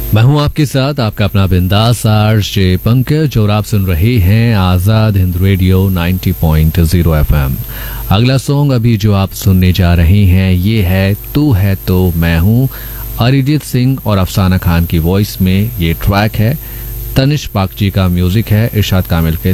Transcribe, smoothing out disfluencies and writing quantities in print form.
मैं हूं आपके साथ आपका अपना बिंदास आरजे पंकज और आप सुन रहे हैं आजाद हिंद रेडियो 90.0 एफएम। अगला सॉन्ग अभी जो आप सुनने जा रहे हैं ये है तो मैं हूं, अरिजीत सिंह और अफसाना खान की वॉइस में ये ट्रैक है। तनिष्क पाकची का म्यूजिक है, इरशाद कामिल के